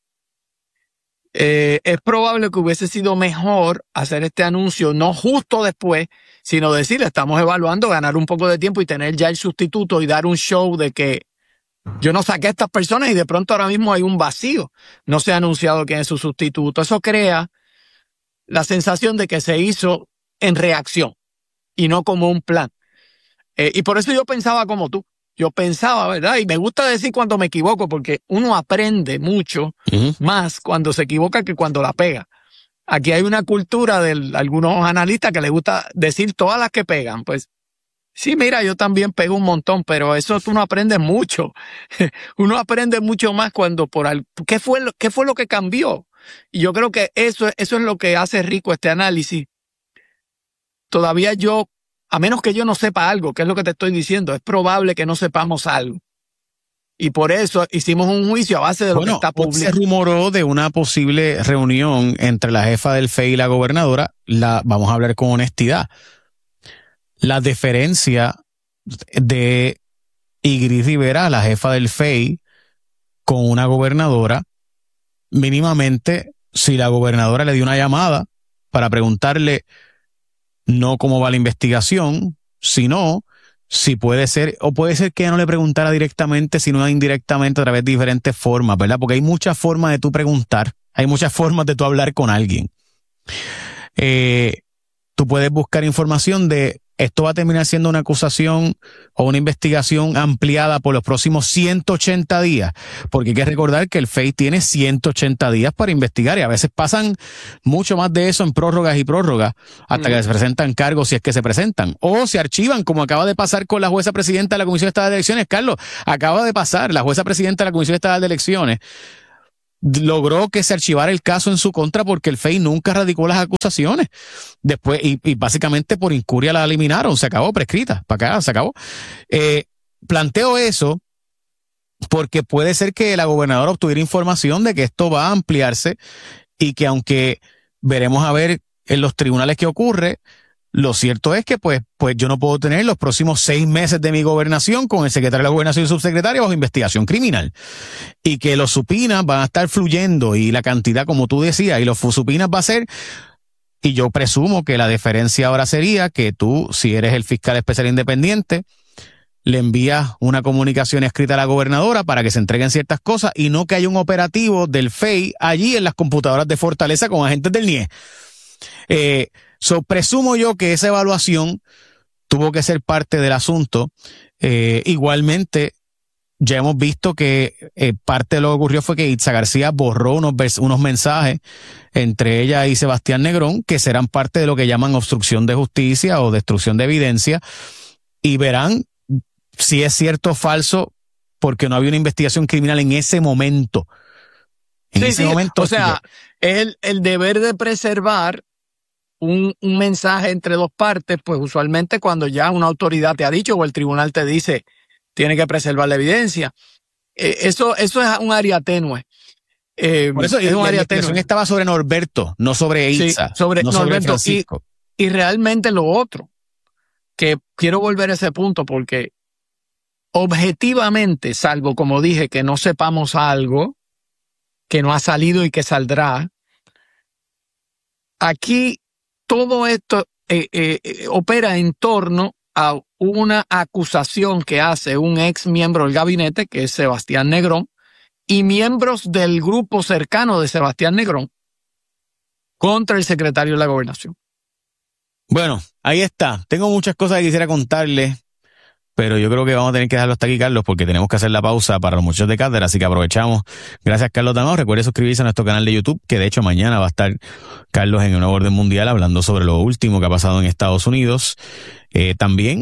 Eh, es probable que hubiese sido mejor hacer este anuncio no justo después, sino decir, estamos evaluando ganar un poco de tiempo y tener ya el sustituto y dar un show de que yo no saqué a estas personas y de pronto ahora mismo hay un vacío. No se ha anunciado quién es su sustituto. Eso crea la sensación de que se hizo en reacción y no como un plan. Eh, y por eso yo pensaba como tú. Yo pensaba, ¿verdad? Y me gusta decir cuando me equivoco porque uno aprende mucho uh-huh. más cuando se equivoca que cuando la pega. Aquí hay una cultura de algunos analistas que les gusta decir todas las que pegan. Pues sí, mira, yo también pego un montón, pero eso tú no aprendes mucho. Uno aprende mucho más cuando por al... ¿Qué fue lo, qué fue lo que cambió? Y yo creo que eso, eso es lo que hace rico este análisis. Todavía yo... A menos que yo no sepa algo, que es lo que te estoy diciendo, es probable que no sepamos algo. Y por eso hicimos un juicio a base de lo bueno, que está publicado. Se rumoró de una posible reunión entre la jefa del F E I y la gobernadora. La, vamos a hablar con honestidad. La deferencia de Igris Rivera, la jefa del F E I, con una gobernadora, mínimamente, si la gobernadora le dio una llamada para preguntarle no cómo va la investigación, sino si puede ser, o puede ser que ella no le preguntara directamente, sino indirectamente a través de diferentes formas, ¿verdad? Porque hay muchas formas de tú preguntar, hay muchas formas de tú hablar con alguien. Eh, tú puedes buscar información de esto va a terminar siendo una acusación o una investigación ampliada por los próximos ciento ochenta días, porque hay que recordar que el F E I tiene ciento ochenta días para investigar y a veces pasan mucho más de eso en prórrogas y prórrogas hasta mm. que se presentan cargos si es que se presentan, o se archivan como acaba de pasar con la jueza presidenta de la Comisión Estatal de Elecciones. Carlos, acaba de pasar, la jueza presidenta de la Comisión Estatal de Elecciones logró que se archivara el caso en su contra porque el F E I nunca radicó las acusaciones. Después, y, y básicamente por incuria la eliminaron, se acabó, prescrita, para acá, se acabó. Eh, planteo eso porque puede ser que la gobernadora obtuviera información de que esto va a ampliarse y que aunque veremos a ver en los tribunales qué ocurre, lo cierto es que pues, pues yo no puedo tener los próximos seis meses de mi gobernación con el secretario de la gobernación y subsecretario bajo investigación criminal. Y que los supinas van a estar fluyendo y la cantidad, como tú decías, y los supinas va a ser, y yo presumo que la deferencia ahora sería que tú, si eres el fiscal especial independiente, le envías una comunicación escrita a la gobernadora para que se entreguen ciertas cosas y no que haya un operativo del F E I allí en las computadoras de Fortaleza con agentes del N I E. Eh, So, presumo yo que esa evaluación tuvo que ser parte del asunto. Eh, igualmente, ya hemos visto que eh, parte de lo que ocurrió fue que Itza García borró unos, unos mensajes entre ella y Sebastián Negrón que serán parte de lo que llaman obstrucción de justicia o destrucción de evidencia, y verán si es cierto o falso porque no había una investigación criminal en ese momento. En sí, ese sí. momento. O sea, es el, el deber de preservar Un, un mensaje entre dos partes, pues usualmente cuando ya una autoridad te ha dicho o el tribunal te dice tiene que preservar la evidencia. Eh, eso, eso es un área tenue. Eh, Por eso es un la área investigación tenue. estaba sobre Norberto, no sobre Itza, sí, sobre no Norberto, sobre Francisco. Y, y realmente lo otro, que quiero volver a ese punto porque objetivamente, salvo como dije, que no sepamos algo que no ha salido y que saldrá, aquí todo esto eh, eh, opera en torno a una acusación que hace un ex miembro del gabinete, que es Sebastián Negrón, y miembros del grupo cercano de Sebastián Negrón contra el secretario de la Gobernación. Bueno, ahí está. Tengo muchas cosas que quisiera contarles, pero yo creo que vamos a tener que dejarlo hasta aquí, Carlos, porque tenemos que hacer la pausa para los muchachos de cátedra, así que aprovechamos. Gracias, Carlos Dalmau. Recuerde suscribirse a nuestro canal de YouTube, que de hecho mañana va a estar Carlos en el nuevo orden mundial hablando sobre lo último que ha pasado en Estados Unidos. Eh, también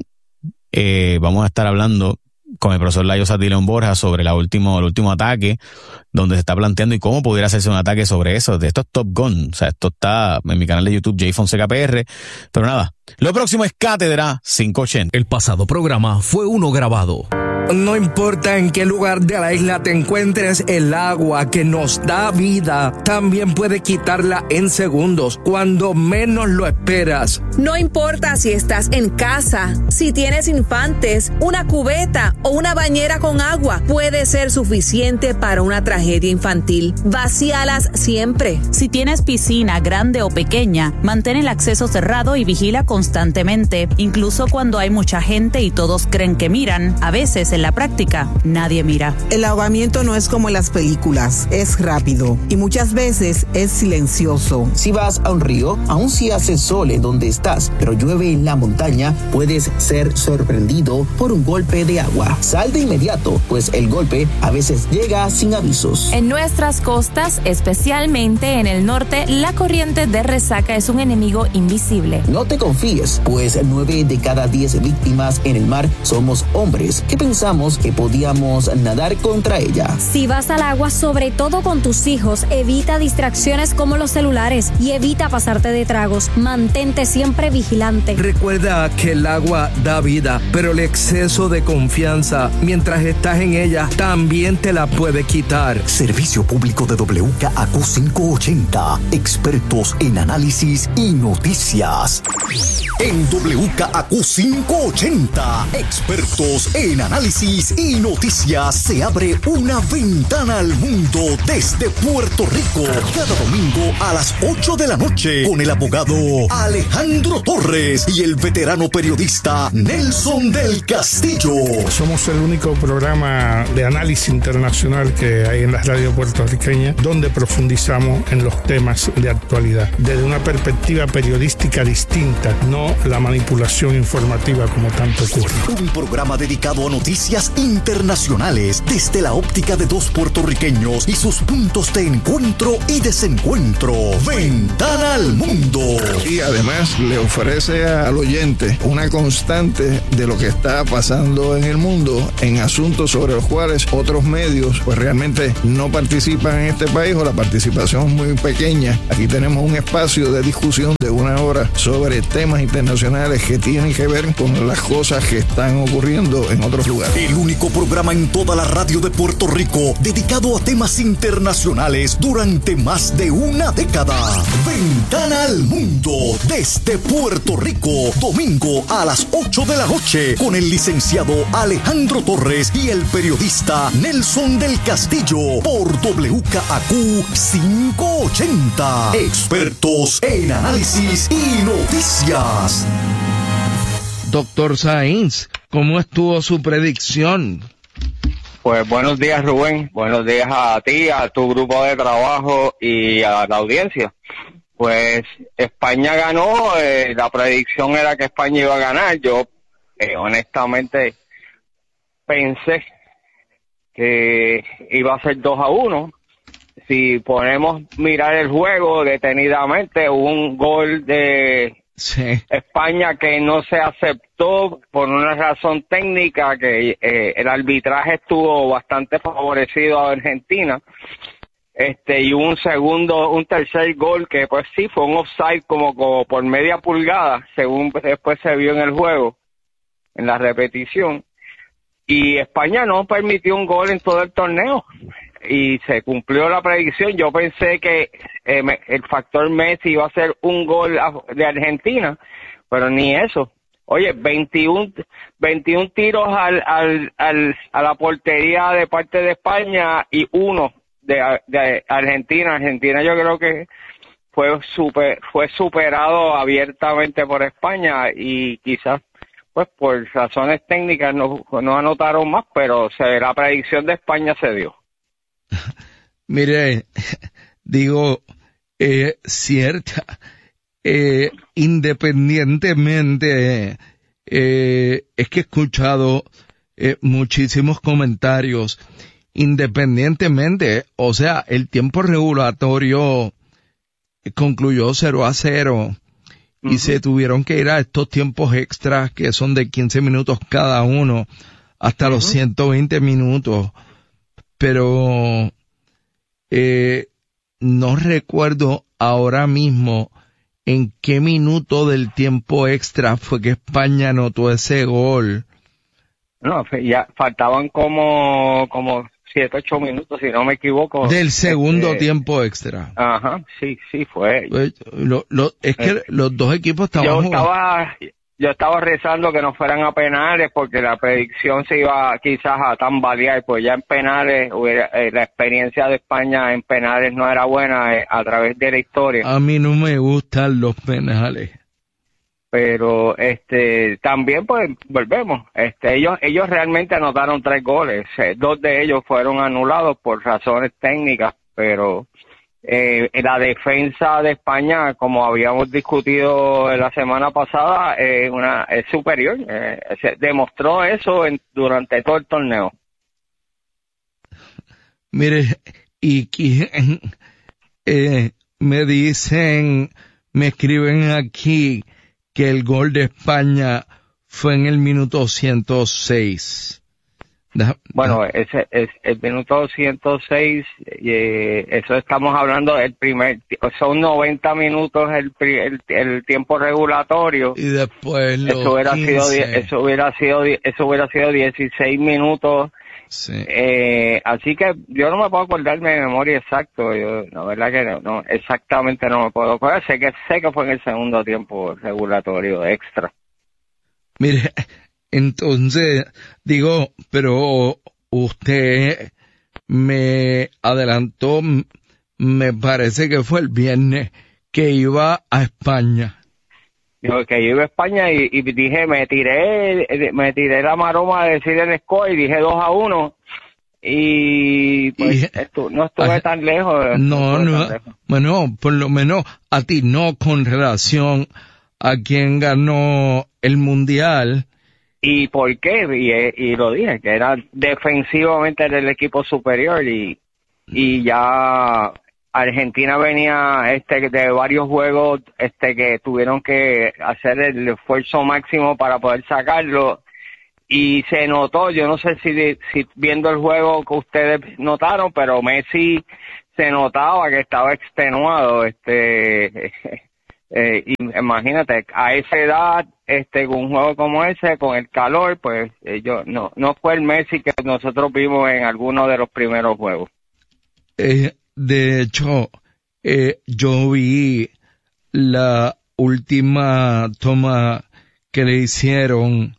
eh, vamos a estar hablando con el profesor Layo Satilón Borja sobre la último, el último ataque, donde se está planteando y cómo pudiera hacerse un ataque sobre eso. De esto es Top Gun. O sea, esto está en mi canal de YouTube, J Fonseca P R. Pero nada, lo próximo es Cátedra quinientos ochenta. El pasado programa fue uno grabado. No importa en qué lugar de la isla te encuentres, el agua que nos da vida también puede quitarla en segundos, cuando menos lo esperas. No importa si estás en casa, si tienes infantes, una cubeta o una bañera con agua, puede ser suficiente para una tragedia infantil. Vacíalas siempre. Si tienes piscina grande o pequeña, mantén el acceso cerrado y vigila constantemente, incluso cuando hay mucha gente y todos creen que miran. A veces en la práctica nadie mira. El ahogamiento no es como en las películas, es rápido y muchas veces es silencioso. Si vas a un río, aun si hace sol en donde estás, pero llueve en la montaña, puedes ser sorprendido por un golpe de agua. Sal de inmediato, pues el golpe a veces llega sin avisos. En nuestras costas, especialmente en el norte, la corriente de resaca es un enemigo invisible. No te confíes, pues nueve de cada diez víctimas en el mar somos hombres que pensamos que podíamos nadar contra ella. Si vas al agua, sobre todo con tus hijos, evita distracciones como los celulares y evita pasarte de tragos. Mantente siempre vigilante. Recuerda que el agua da vida, pero el exceso de confianza mientras estás en ella también te la puede quitar. Servicio público de W K A Q quinientos ochenta, expertos en análisis y noticias. En W K A Q quinientos ochenta, expertos en análisis análisis y noticias se abre una ventana al mundo desde Puerto Rico. Cada domingo a las ocho de la noche con el abogado Alejandro Torres y el veterano periodista Nelson del Castillo. Somos el único programa de análisis internacional que hay en la radio puertorriqueña donde profundizamos en los temas de actualidad desde una perspectiva periodística distinta, no la manipulación informativa como tanto ocurre. Un programa dedicado a noticias internacionales desde la óptica de dos puertorriqueños y sus puntos de encuentro y desencuentro. Ventana al mundo. Y además le ofrece al oyente una constante de lo que está pasando en el mundo en asuntos sobre los cuales otros medios pues realmente no participan en este país o la participación es muy pequeña. Aquí tenemos un espacio de discusión de una hora sobre temas internacionales que tienen que ver con las cosas que están ocurriendo en otros lugares. El único programa en toda la radio de Puerto Rico dedicado a temas internacionales durante más de una década. Ventana al mundo desde Puerto Rico, domingo a las ocho de la noche con el licenciado Alejandro Torres y el periodista Nelson del Castillo por W K A Q quinientos ochenta. Expertos en análisis y noticias. Doctor Sainz, ¿cómo estuvo su predicción? Pues buenos días, Rubén. Buenos días a ti, a tu grupo de trabajo y a la audiencia. Pues España ganó, eh, la predicción era que España iba a ganar. Yo eh, honestamente pensé que iba a ser dos a uno. Si ponemos mirar el juego detenidamente, hubo un gol de sí. España que no se aceptó por una razón técnica, que eh, el arbitraje estuvo bastante favorecido a Argentina. Este, y un segundo, un tercer gol que pues sí fue un offside como, como por media pulgada, según después se vio en el juego, en la repetición. Y España no permitió un gol en todo el torneo. Y se cumplió la predicción. Yo pensé que eh, me, el factor Messi iba a ser un gol a, de Argentina, pero ni eso. Oye, veintiún, veintiún tiros al, al, al, a la portería de parte de España y uno de, de Argentina. Argentina yo creo que fue super, fue superado abiertamente por España y quizás pues por razones técnicas no, no anotaron más, pero se, la predicción de España se dio. Mire, digo, eh, cierta, eh, independientemente, eh, es que he escuchado eh, muchísimos comentarios, independientemente, o sea, el tiempo regulatorio concluyó cero a cero y uh-huh. se tuvieron que ir a estos tiempos extras que son de quince minutos cada uno hasta uh-huh. los ciento veinte minutos. Pero eh, no recuerdo ahora mismo en qué minuto del tiempo extra fue que España anotó ese gol. No, ya faltaban como como siete, ocho minutos, si no me equivoco. Del segundo este, tiempo extra. Ajá, sí, sí, fue. Pues, lo, lo, es que eh, los dos equipos estaban yo jugando. Estaba... Yo estaba rezando que no fueran a penales porque la predicción se iba quizás a tambalear, pues ya en penales, hubiera, eh, la experiencia de España en penales no era buena eh, a través de la historia. A mí no me gustan los penales. Pero este también pues volvemos, este ellos ellos realmente anotaron tres goles, eh, dos de ellos fueron anulados por razones técnicas, pero Eh, la defensa de España, como habíamos discutido la semana pasada, eh, una, es superior. Eh, se demostró eso en, durante todo el torneo. Mire, y quién, eh, me dicen, me escriben aquí que el gol de España fue en el minuto ciento seis. Bueno, ese es el minuto ciento seis, eh, eso estamos hablando del primer, son noventa minutos el, el, el tiempo regulatorio. Y después los eso hubiera quince. sido, eso hubiera sido, eso hubiera sido dieciséis minutos. Sí. Eh, así que yo no me puedo acordarme de memoria exacto, yo, la verdad que no, no, exactamente no me puedo acordar, sé que, sé que fue en el segundo tiempo regulatorio extra. Mire, Entonces, digo, pero usted me adelantó, me parece que fue el viernes, que iba a España. Yo que iba a España y, y dije, me tiré, me tiré la maroma de decir el score y dije dos a uno. Y pues y, estu no estuve a, tan lejos. No, no, no lejos. Bueno, por lo menos a ti no, con relación a quien ganó el mundial. ¿Y por qué? Y, y lo dije, que era defensivamente el equipo superior y, y ya Argentina venía este de varios juegos este que tuvieron que hacer el esfuerzo máximo para poder sacarlo. Y se notó, yo no sé si, si viendo el juego que ustedes notaron, pero Messi se notaba que estaba extenuado, este, eh, imagínate, a esa edad, este, con un juego como ese, con el calor, pues, eh, yo, no, no fue el Messi que nosotros vimos en alguno de los primeros juegos. Eh, de hecho, eh, yo vi la última toma que le hicieron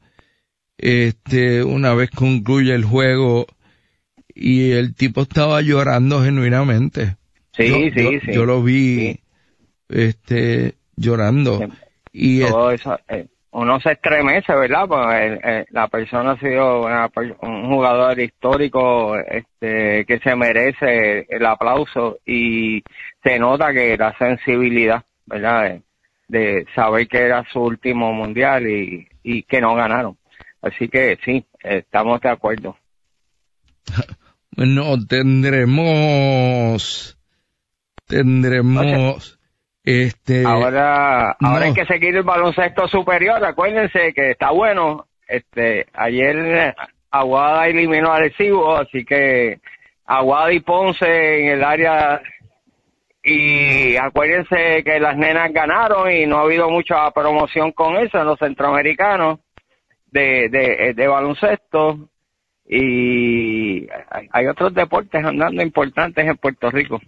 Este, una vez concluye el juego y el tipo estaba llorando genuinamente. Sí, yo, sí, yo, sí. Yo lo vi, sí. este, llorando. Sí. Y todo eso, eh, uno se estremece, ¿verdad? Pues eh, eh, la persona ha sido una, un jugador histórico, este, que se merece el aplauso y se nota que la sensibilidad, ¿verdad? De, de saber que era su último mundial y, y que no ganaron. Así que sí, estamos de acuerdo. Bueno, tendremos, tendremos, este... Ahora, no. ahora hay que seguir el baloncesto superior, acuérdense que está bueno. Este, ayer Aguada eliminó a Arecibo, así que Aguada y Ponce en el área, y acuérdense que las nenas ganaron y no ha habido mucha promoción con eso en los centroamericanos. De, de, de baloncesto y hay, hay otros deportes andando importantes en Puerto Rico.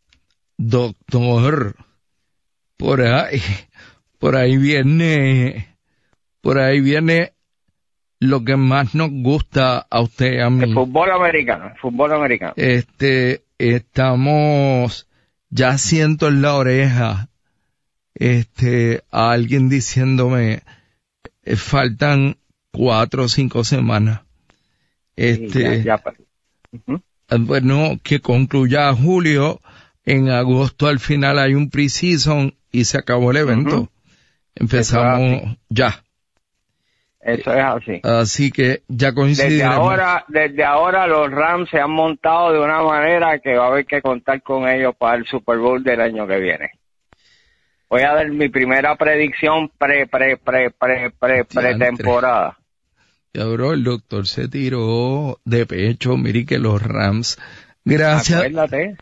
Doctor, por ahí, por ahí viene, por ahí viene lo que más nos gusta a usted y a mí. El fútbol americano, el fútbol americano. Este, estamos, ya siento en la oreja, este, a alguien diciéndome, eh, faltan cuatro o cinco semanas. Este, ya, ya. Uh-huh. Bueno, que concluya julio, en agosto al final hay un pre-season y se acabó el evento. Uh-huh. Empezamos ya. Eso es así. Así que ya coincidimos. Desde ahora, desde ahora los Rams se han montado de una manera que va a haber que contar con ellos para el Super Bowl del año que viene. Voy a dar mi primera predicción pre, pre, pre, pre, pre, pretemporada. Ya, bro, el doctor se tiró de pecho. Mire que los Rams. Gracias. Acuérdate.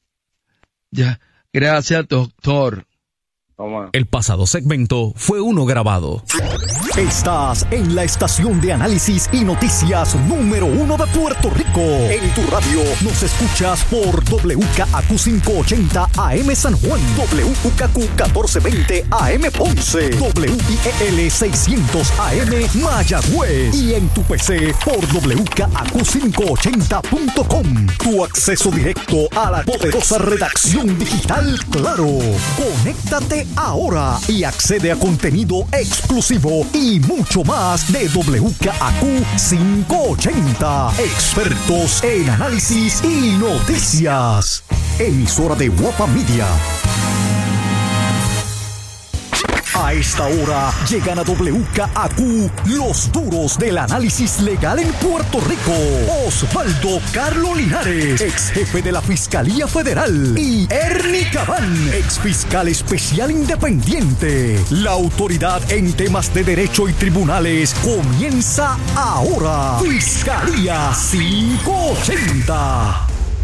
Ya, gracias, doctor. ¿Cómo? El pasado segmento fue uno grabado. Estás en la estación de análisis y noticias número uno de Puerto Rico. En tu radio nos escuchas por W K A Q quinientos ochenta A M San Juan, W K A Q catorce veinte A M Ponce, W I E L seiscientos A M Mayagüez y en tu P C por W K A Q quinientos ochenta punto com. Tu acceso directo a la poderosa redacción digital Claro. Conéctate ahora y accede a contenido exclusivo y mucho más de W K A Q quinientos ochenta. Expertos en análisis y noticias. Emisora de Guapa Media. A esta hora llegan a W K A Q los duros del análisis legal en Puerto Rico. Osvaldo Carlo Linares, ex jefe de la Fiscalía Federal, y Ernie Cabán, ex fiscal especial independiente. La autoridad en temas de derecho y tribunales comienza ahora. Fiscalía quinientos ochenta.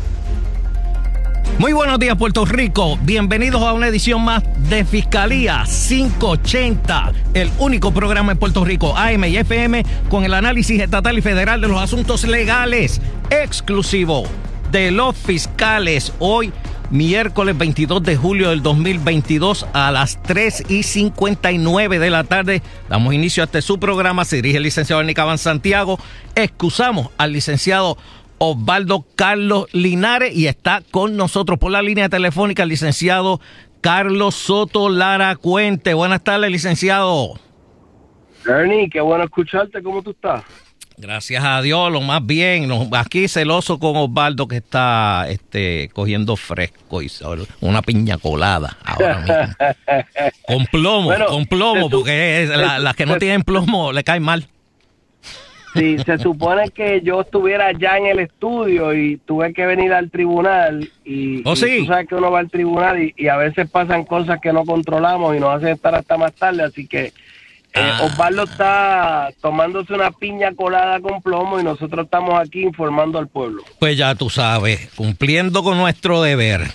Muy buenos días, Puerto Rico. Bienvenidos a una edición más de Fiscalía quinientos ochenta, el único programa en Puerto Rico, A M y F M, con el análisis estatal y federal de los asuntos legales, exclusivo de los fiscales. Hoy miércoles veintidós de julio del dos mil veintidós a las tres y cincuenta y nueve de la tarde. Damos inicio a este su programa. Se dirige el licenciado Ernie Caban Santiago. Excusamos al licenciado Osvaldo Carlos Linares y está con nosotros por la línea telefónica el licenciado Carlos Soto Lara Cuente. Buenas tardes, licenciado. Ernie, qué bueno escucharte. ¿Cómo tú estás? Gracias a Dios, lo más bien. Aquí celoso con Osvaldo que está este, cogiendo fresco y una piña colada ahora mismo. Con plomo, bueno, con plomo, tu, porque las la, la que no se, tienen plomo le caen mal. Sí, se supone que yo estuviera ya en el estudio y tuve que venir al tribunal y, ¿Oh, y sí? tú sabes que uno va al tribunal y, y a veces pasan cosas que no controlamos y nos hacen estar hasta más tarde, así que Eh, ah. Osvaldo está tomándose una piña colada con plomo y nosotros estamos aquí informando al pueblo. Pues ya tú sabes, cumpliendo con nuestro deber.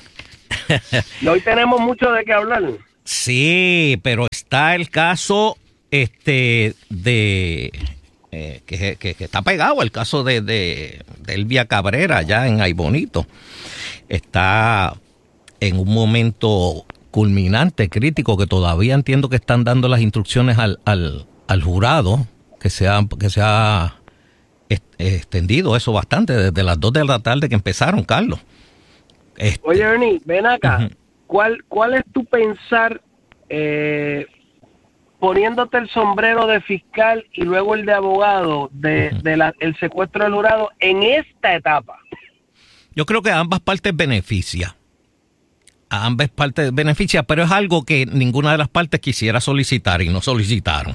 Y hoy tenemos mucho de qué hablar. Sí, pero está el caso este de eh, que, que, que está pegado, el caso de, de, de Elvia Cabrera allá en Aybonito. Está en un momento culminante, crítico, que todavía entiendo que están dando las instrucciones al, al, al jurado, que se ha, que se ha extendido eso bastante, desde las dos de la tarde que empezaron, Carlos. Este. Oye, Ernie, ven acá. Uh-huh. ¿Cuál, ¿Cuál es tu pensar eh, poniéndote el sombrero de fiscal y luego el de abogado de, uh-huh. de la, el secuestro del jurado en esta etapa? Yo creo que a ambas partes beneficia. A ambas partes beneficia, pero es algo que ninguna de las partes quisiera solicitar y no solicitaron.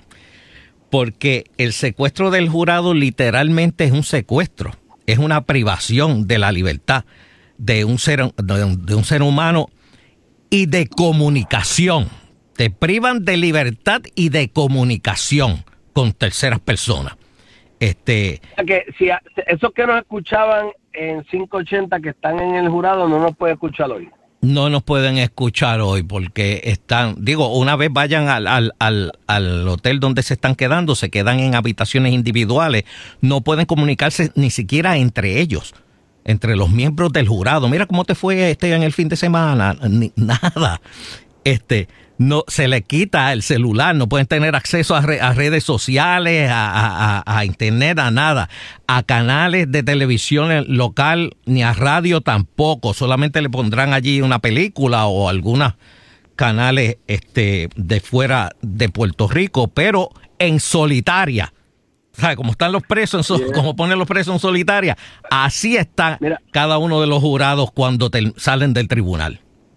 Porque el secuestro del jurado literalmente es un secuestro, es una privación de la libertad de un ser, de un, de un ser humano y de comunicación. Te privan de libertad y de comunicación con terceras personas. Este, que si esos que nos escuchaban en quinientos ochenta que están en el jurado no nos pueden escuchar hoy. No nos pueden escuchar hoy porque están, digo, una vez vayan al, al, al, al hotel donde se están quedando, se quedan en habitaciones individuales, no pueden comunicarse ni siquiera entre ellos, entre los miembros del jurado. Mira cómo te fue este en el fin de semana, ni, nada. Este, no se le quita el celular, no pueden tener acceso a, re, a redes sociales, a, a, a internet, a nada, a canales de televisión local ni a radio tampoco. Solamente le pondrán allí una película o algunos canales este de fuera de Puerto Rico, pero en solitaria. ¿Sabes? Como están los presos, en so, como ponen los presos en solitaria, así está Mira, cada uno de los jurados cuando te, salen del tribunal.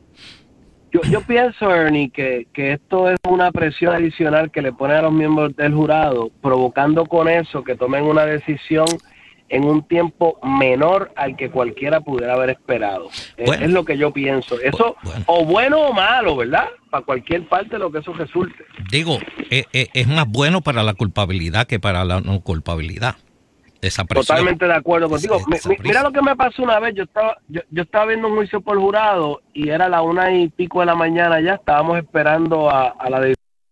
Yo, yo pienso, Ernie, que, que esto es una presión adicional que le ponen a los miembros del jurado, provocando con eso que tomen una decisión en un tiempo menor al que cualquiera pudiera haber esperado. Bueno, es, es lo que yo pienso. Eso, bueno. o bueno o malo, ¿verdad? Para cualquier parte de lo que eso resulte. Digo, es, es, es más bueno para la culpabilidad que para la no culpabilidad. Esa Totalmente de acuerdo contigo. Esa, esa Mira lo que me pasó una vez. Yo estaba yo, yo estaba viendo un juicio por jurado y era la una y pico de la mañana ya. Estábamos esperando a, a la de...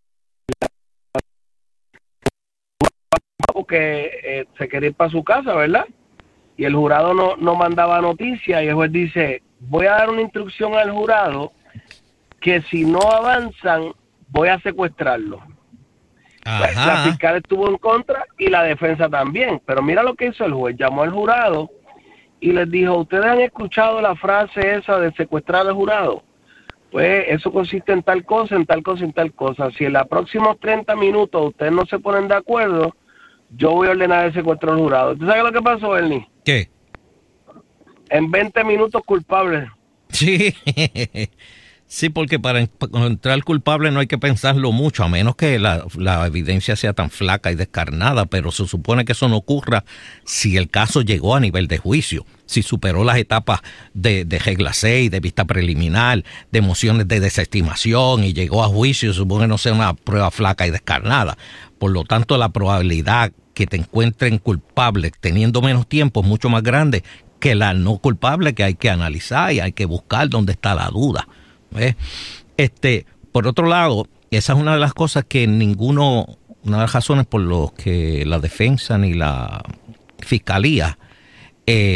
porque eh, se quería ir para su casa, ¿verdad? Y el jurado no, no mandaba noticias y el juez dice, voy a dar una instrucción al jurado que si no avanzan voy a secuestrarlo. Ajá. La fiscal estuvo en contra y la defensa también, pero mira lo que hizo el juez, llamó al jurado y les dijo, ¿ustedes han escuchado la frase esa de secuestrar al jurado? Pues eso consiste en tal cosa, en tal cosa, en tal cosa. Si en los próximos treinta minutos ustedes no se ponen de acuerdo, yo voy a ordenar el secuestro al jurado. ¿Tú sabes lo que pasó, Ernie? ¿Qué? En veinte minutos culpable. Sí. Sí, porque para encontrar culpable no hay que pensarlo mucho, a menos que la, la evidencia sea tan flaca y descarnada, pero se supone que eso no ocurra si el caso llegó a nivel de juicio, si superó las etapas de, de regla seis, de vista preliminar, de mociones de desestimación y llegó a juicio, se supone que no sea una prueba flaca y descarnada. Por lo tanto, la probabilidad que te encuentren culpable teniendo menos tiempo es mucho más grande que la no culpable, que hay que analizar y hay que buscar dónde está la duda. ¿Eh? Este, por otro lado, esa es una de las cosas que ninguno, una de las razones por las que la defensa ni la fiscalía eh,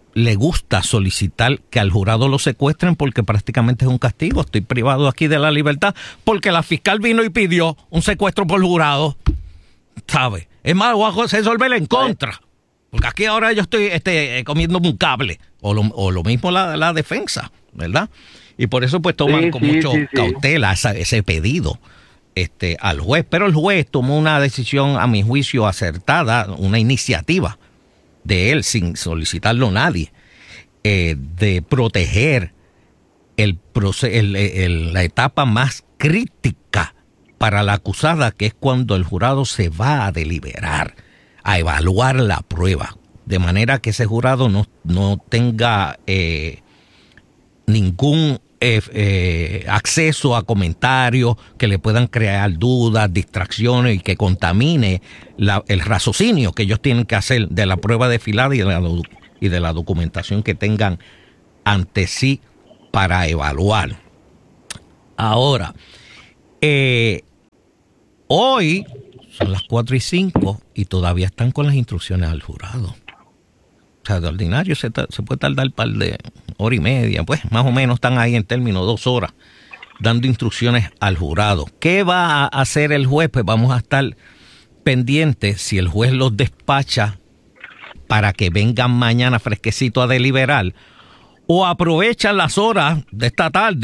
le gusta solicitar que al jurado lo secuestren porque prácticamente es un castigo. Estoy privado aquí de la libertad porque la fiscal vino y pidió un secuestro por jurado, ¿sabe? Es más, voy a resolverle en contra, porque aquí ahora yo estoy este, comiéndome un cable, o lo, o lo mismo la, la defensa, ¿verdad? Y por eso pues toman Sí, con sí, mucho sí, sí. cautela esa, ese pedido este, al juez, pero el juez tomó una decisión, a mi juicio, acertada, una iniciativa de él, sin solicitarlo a nadie, eh, de proteger el, proce- el, el, la etapa más crítica para la acusada, que es cuando el jurado se va a deliberar, a evaluar la prueba, de manera que ese jurado no, no tenga eh, ningún eh, eh, acceso a comentarios que le puedan crear dudas, distracciones y que contamine la, el raciocinio que ellos tienen que hacer de la prueba desfilada y de la, y de la documentación que tengan ante sí para evaluar. Ahora, eh, hoy son las cuatro y cinco y todavía están con las instrucciones al jurado. O sea, de ordinario se, ta- se puede tardar un par de hora y media, pues más o menos están ahí en términos dos horas dando instrucciones al jurado. ¿Qué va a hacer el juez? Pues vamos a estar pendientes si el juez los despacha para que vengan mañana fresquecito a deliberar o aprovechan las horas de esta tarde